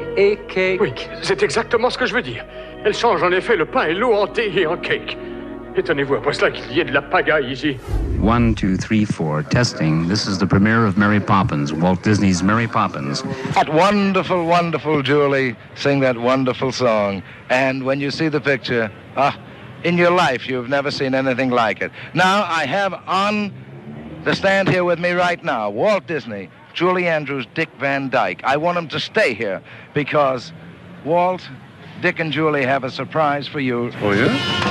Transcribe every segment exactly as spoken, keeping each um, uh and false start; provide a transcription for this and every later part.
et cake. Oui, c'est exactement ce que je veux dire. Elle change en effet le pain et l'eau en thé et en cake. Étonnez-vous après cela qu'il y ait de la pagaille ici. One, two, three, four. Testing. This is the premiere of Mary Poppins, Walt Disney's Mary Poppins. That wonderful, wonderful Julie sing that wonderful song. And when you see the picture, ah, in your life you've never seen anything like it. Now I have on the stand here with me right now, Walt Disney, Julie Andrews, Dick Van Dyke. I want them to stay here because Walt, Dick and Julie have a surprise for you. Oh yeah?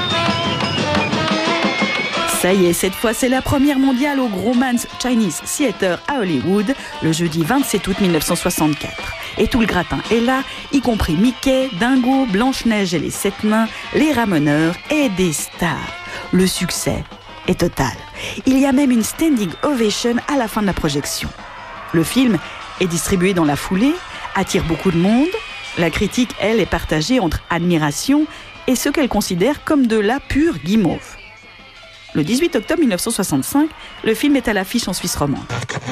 Ça y est, cette fois, c'est la première mondiale au Grauman's Chinese Theatre à Hollywood, le jeudi vingt-sept août mille neuf cent soixante-quatre. Et tout le gratin est là, y compris Mickey, Dingo, Blanche-Neige et les Sept Nains, les Ramoneurs et des stars. Le succès est total. Il y a même une standing ovation à la fin de la projection. Le film est distribué dans la foulée, attire beaucoup de monde. La critique, elle, est partagée entre admiration et ce qu'elle considère comme de la pure guimauve. Le dix-huit octobre mille neuf cent soixante-cinq, le film est à l'affiche en Suisse romande.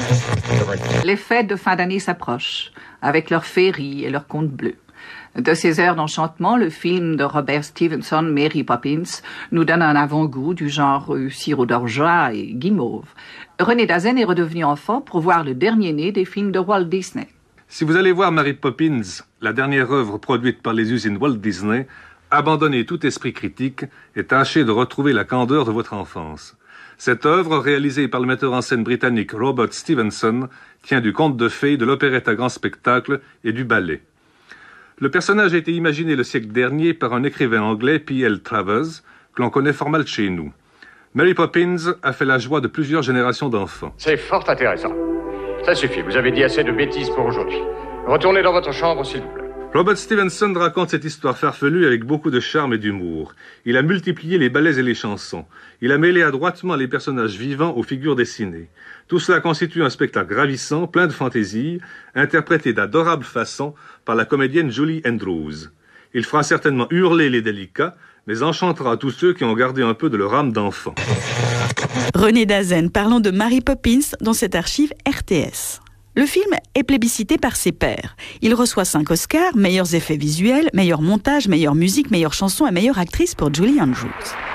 Les fêtes de fin d'année s'approchent, avec leurs féeries et leurs contes bleus. De ces airs d'enchantement, le film de Robert Stevenson, Mary Poppins, nous donne un avant-goût du genre euh, sirop d'orgeat et guimauve. René Dazen est redevenu enfant pour voir le dernier né des films de Walt Disney. Si vous allez voir Mary Poppins, la dernière œuvre produite par les usines Walt Disney, abandonnez tout esprit critique et tâchez de retrouver la candeur de votre enfance. Cette œuvre, réalisée par le metteur en scène britannique Robert Stevenson, tient du conte de fées, de l'opérette à grand spectacle et du ballet. Le personnage a été imaginé le siècle dernier par un écrivain anglais, P L Travers, que l'on connaît fort mal chez nous. Mary Poppins a fait la joie de plusieurs générations d'enfants. C'est fort intéressant. Ça suffit, vous avez dit assez de bêtises pour aujourd'hui. Retournez dans votre chambre, s'il vous plaît. Robert Stevenson raconte cette histoire farfelue avec beaucoup de charme et d'humour. Il a multiplié les ballets et les chansons. Il a mêlé adroitement les personnages vivants aux figures dessinées. Tout cela constitue un spectacle ravissant, plein de fantaisie, interprété d'adorable façon par la comédienne Julie Andrews. Il fera certainement hurler les délicats, mais enchantera tous ceux qui ont gardé un peu de leur âme d'enfant. René Dazen, parlant de Mary Poppins dans cette archive R T S. Le film est plébiscité par ses pairs. Il reçoit cinq Oscars, meilleurs effets visuels, meilleur montage, meilleure musique, meilleure chanson et meilleure actrice pour Julie Andrews.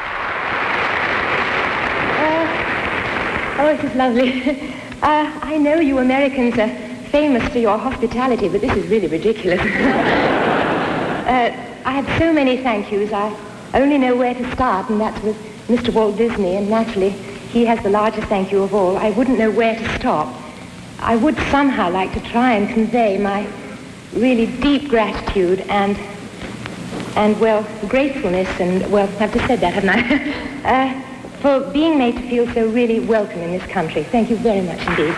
Uh, oh, this is lovely. Uh, I know you Americans are famous for your hospitality, but this is really ridiculous. uh, I have so many thank yous. I only know where to start, and that's with Mister Walt Disney, and naturally, he has the largest thank you of all. I wouldn't know where to stop. I would somehow like to try and convey my really deep gratitude and, and well, gratefulness and, well, I've just said that, haven't I? uh, for being made to feel so really welcome in this country. Thank you very much indeed.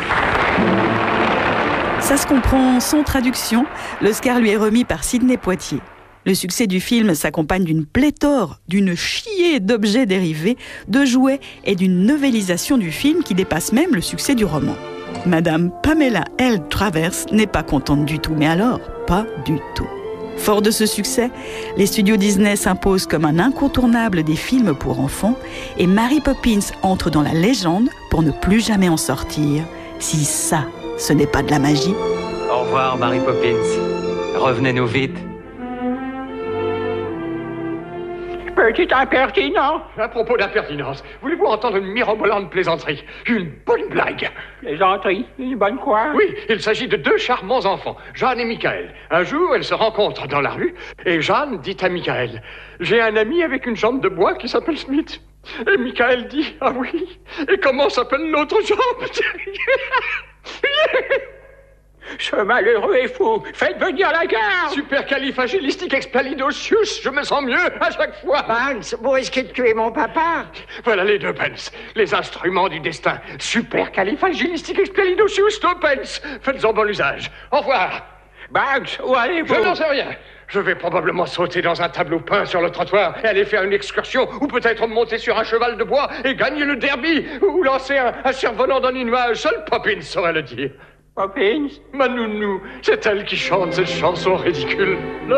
Ça se comprend sans traduction. L'Oscar lui est remis par Sidney Poitier. Le succès du film s'accompagne d'une pléthore, d'une chier d'objets dérivés, de jouets et d'une novélisation du film qui dépasse même le succès du roman. Madame Pamela L. Travers n'est pas contente du tout, mais alors, pas du tout. Fort de ce succès, les studios Disney s'imposent comme un incontournable des films pour enfants et Mary Poppins entre dans la légende pour ne plus jamais en sortir. Si ça, ce n'est pas de la magie. Au revoir, Mary Poppins. Revenez-nous vite. Petit impertinent. À propos d'impertinence, voulez-vous entendre une mirobolante plaisanterie? Une bonne blague. Plaisanterie? Une bonne quoi? Oui, il s'agit de deux charmants enfants, Jeanne et Michael. Un jour, elles se rencontrent dans la rue, et Jeanne dit à Michael, « J'ai un ami avec une jambe de bois qui s'appelle Smith. » Et Michael dit, « Ah oui? Et comment s'appelle l'autre jambe? » Ce malheureux est fou. Faites venir la garde. Supercalifragilisticexpialidocious. Je me sens mieux à chaque fois. Banks, où est-ce que tu es, mon papa? Voilà les deux pence. Les instruments du destin. Supercalifragilisticexpialidocious, deux pence. Faites-en bon usage. Au revoir. Banks, où allez-vous? Je n'en sais rien. Je vais probablement sauter dans un tableau peint sur le trottoir et aller faire une excursion, ou peut-être monter sur un cheval de bois et gagner le derby, ou lancer un, un cerf-volant dans les nuages. Seul Poppins saurait le dire. Poppins? Ma nounou, c'est elle qui chante cette chanson ridicule.